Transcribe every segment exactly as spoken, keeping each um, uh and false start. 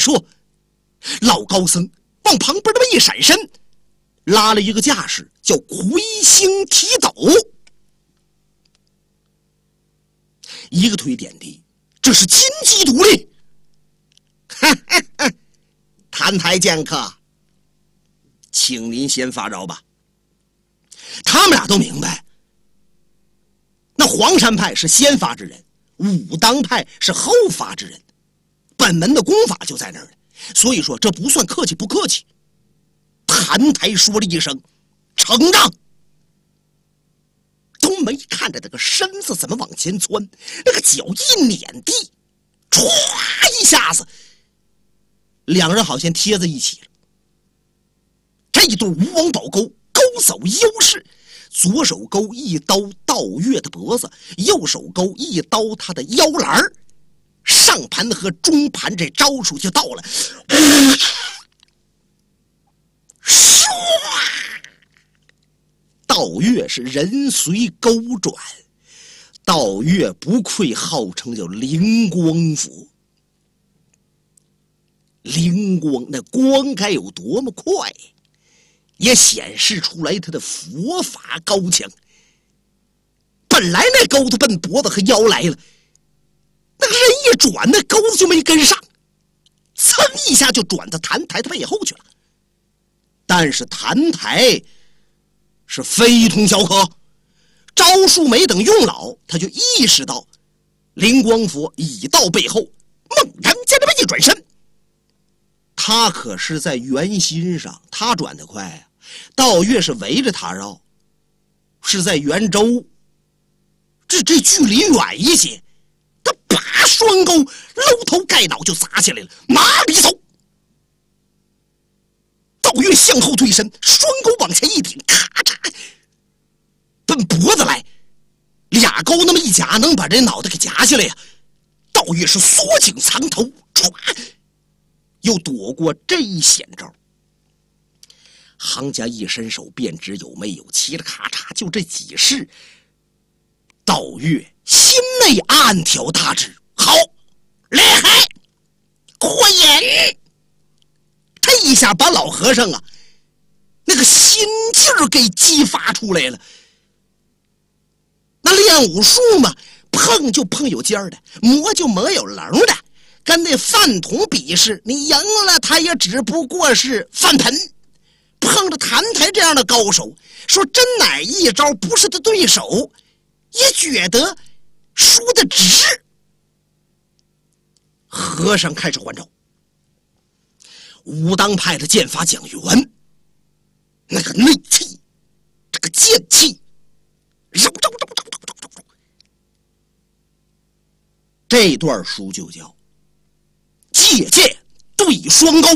说，老高僧往旁边这么一闪身，拉了一个架势，叫魁星提斗。一个腿点地，这是金鸡独立。谭台剑客，请您先发招吧。他们俩都明白，那黄山派是先发之人，武当派是后发之人，本门的功法就在那儿了。所以说这不算客气不客气。谭台说了一声承让，都没看着那个身子怎么往前窜，那个脚一碾地，唰一下子两人好像贴在一起了。这一对吴王宝钩勾走优势，左手勾一刀道月的脖子，右手勾一刀他的腰篮，上盘和中盘这招数就到了。唰，道月是人随钩转，道月不愧号称叫灵光佛。灵光那光该有多么快，也显示出来他的佛法高强。本来那钩子奔脖子和腰来了，那个人一转，那钩子就没跟上，噌一下就转到谭台的背后去了。但是谭台是非同小可，招数没等用老，他就意识到灵光佛已到背后，猛然间这么一转身。他可是在圆心上，他转得快啊，道月是围着他绕，是在圆周，这这距离远一些，他拔双钩搂头盖脑就砸下来了，麻里走。道月向后退身，双钩往前一顶，咔嚓奔脖子来，俩钩那么一夹，能把人脑袋给夹下来呀。道月是缩颈藏头，唰又躲过这一险招。行家一伸手便知有没有，嘁哩咔嚓就这几式，道月心内暗挑大指，好厉害，过瘾。这一下把老和尚啊那个心劲儿给激发出来了。那练武术嘛，碰就碰有尖儿的，磨就磨有棱的，跟那饭桶比试，你赢了他也只不过是饭盆。碰着谭台这样的高手，说真乃一招不是他对手，也觉得输得值。和尚开始还招。武当派的剑法讲员，那个内气，这个剑气，绕绕绕绕绕绕绕，这段书就叫借剑对双钩。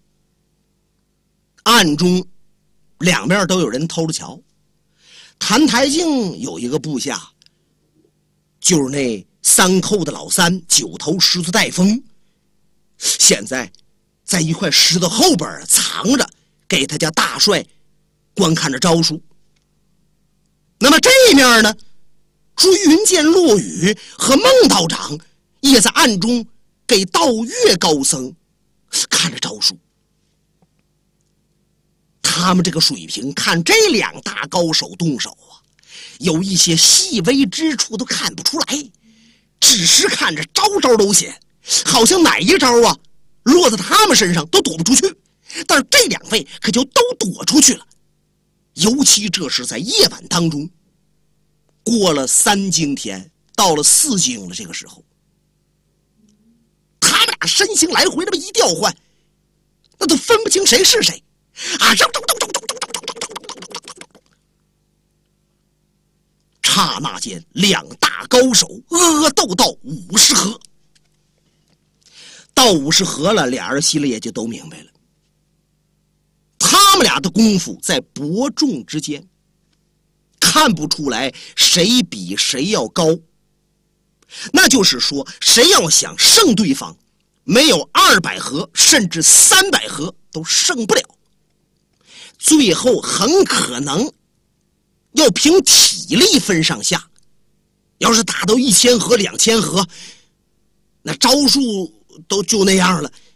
暗中两边都有人偷着瞧。谭台镜有一个部下，就是那三寇的老三九头狮子带风，现在在一块石头后边藏着，给他家大帅观看着招数。那么这面呢，说云剑落雨和孟道长也在暗中给道月高僧看着招数。他们这个水平看这两大高手动手啊，有一些细微之处都看不出来，只是看着招招都险，好像哪一招啊落在他们身上都躲不出去，但是这两位可就都躲出去了。尤其这是在夜晚当中，过了三更天，到了四更了，这个时候他们俩身形来回这么一调换，那都分不清谁是谁啊！刹那间，两大高手恶斗到五十合。到五十合了，俩人心里也就都明白了，他们俩的功夫在伯仲之间，看不出来谁比谁要高。那就是说，谁要想胜对方，没有二百合甚至三百合都胜不了，最后很可能要凭体力分上下。要是打到一千合两千合，那招数都就那样了，